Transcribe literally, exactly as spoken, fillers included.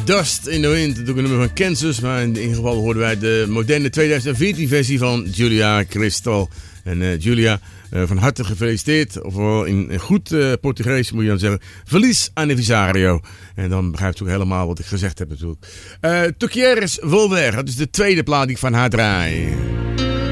Dust in the Wind, natuurlijk een nummer van Kansas. Maar in ieder geval hoorden wij de moderne twintig veertien versie van Julia Crystal. En uh, Julia, uh, van harte gefeliciteerd. Ofwel in, in goed uh, Portugees moet je dan zeggen. Feliz aniversario. En dan begrijpt u ook helemaal wat ik gezegd heb natuurlijk. Uh, Tu quieres volver, dat is de tweede plaat die ik van haar draai.